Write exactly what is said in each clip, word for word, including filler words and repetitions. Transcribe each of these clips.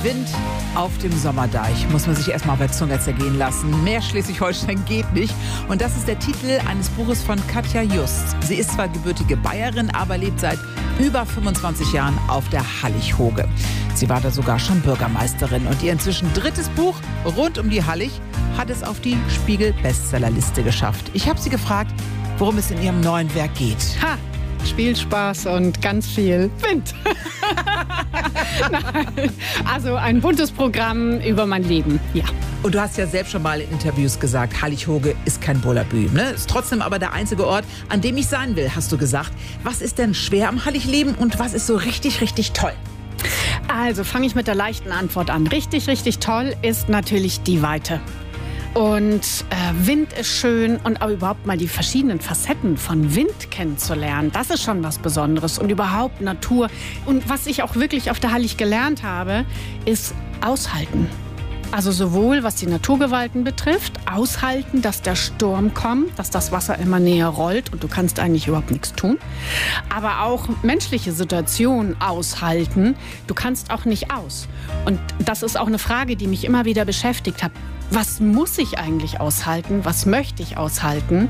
Wind auf dem Sommerdeich. Muss man sich erstmal auf der Zunge zergehen lassen. Mehr Schleswig-Holstein geht nicht. Und das ist der Titel eines Buches von Katja Just. Sie ist zwar gebürtige Bayerin, aber lebt seit über fünfundzwanzig Jahren auf der Hallig-Hoge. Sie war da sogar schon Bürgermeisterin. Und ihr inzwischen drittes Buch rund um die Hallig hat es auf die Spiegel-Bestsellerliste geschafft. Ich habe sie gefragt, worum es in ihrem neuen Werk geht. Ha! Spielspaß und ganz viel Wind. Nein, also ein buntes Programm über mein Leben, ja. Und du hast ja selbst schon mal in Interviews gesagt, Hallig-Hoge ist kein Bullabü, ne? Ist trotzdem aber der einzige Ort, an dem ich sein will, hast du gesagt. Was ist denn schwer am Hallig-Leben und was ist so richtig, richtig toll? Also fange ich mit der leichten Antwort an. Richtig, richtig toll ist natürlich die Weite. Und äh, Wind ist schön und aber überhaupt mal die verschiedenen Facetten von Wind kennenzulernen, das ist schon was Besonderes. Und überhaupt Natur. Und was ich auch wirklich auf der Hallig gelernt habe, ist aushalten. Also sowohl was die Naturgewalten betrifft, aushalten, dass der Sturm kommt, dass das Wasser immer näher rollt und du kannst eigentlich überhaupt nichts tun. Aber auch menschliche Situationen aushalten. Du kannst auch nicht aus. Und das ist auch eine Frage, die mich immer wieder beschäftigt hat. Was muss ich eigentlich aushalten? Was möchte ich aushalten,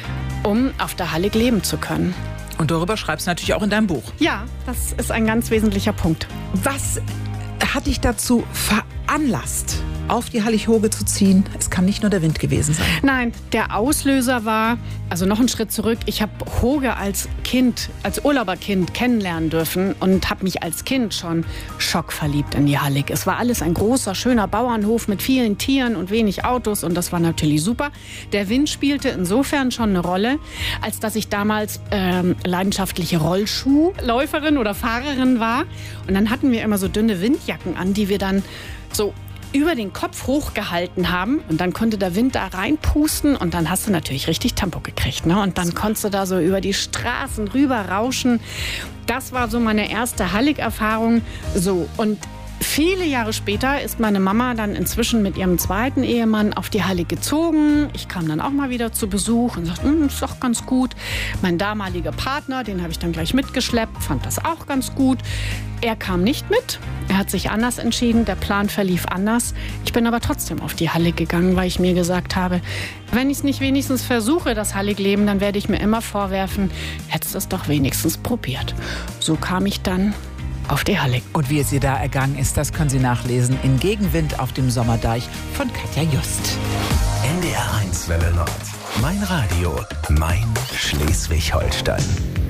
um auf der Hallig leben zu können? Und darüber schreibst du natürlich auch in deinem Buch. Ja, das ist ein ganz wesentlicher Punkt. Was hat dich dazu veranlasst, auf die Hallig-Hoge zu ziehen? Es kann nicht nur der Wind gewesen sein. Nein, der Auslöser war, also noch einen Schritt zurück, ich habe Hoge als Kind, als Urlauberkind kennenlernen dürfen und habe mich als Kind schon schockverliebt in die Hallig. Es war alles ein großer, schöner Bauernhof mit vielen Tieren und wenig Autos und das war natürlich super. Der Wind spielte insofern schon eine Rolle, als dass ich damals ähm, leidenschaftliche Rollschuhläuferin oder Fahrerin war. Und dann hatten wir immer so dünne Windjacken an, die wir dann so über den Kopf hochgehalten haben und dann konnte der Wind da reinpusten und dann hast du natürlich richtig Tempo gekriegt, ne? Und dann konntest du da so über die Straßen rüber rauschen. Das war so meine erste Hallig-Erfahrung. So, und viele Jahre später ist meine Mama dann inzwischen mit ihrem zweiten Ehemann auf die Hallig gezogen. Ich kam dann auch mal wieder zu Besuch und sagte, hm, ist doch ganz gut. Mein damaliger Partner, den habe ich dann gleich mitgeschleppt, fand das auch ganz gut. Er kam nicht mit. Er hat sich anders entschieden. Der Plan verlief anders. Ich bin aber trotzdem auf die Hallig gegangen, weil ich mir gesagt habe, wenn ich es nicht wenigstens versuche, das Hallig-Leben, dann werde ich mir immer vorwerfen, hättest du es doch wenigstens probiert. So kam ich dann auf die Hallig. Und wie es ihr da ergangen ist, das können Sie nachlesen in Gegenwind auf dem Sommerdeich von Katja Just. N D R eins Welle Nord. Mein Radio, mein Schleswig-Holstein.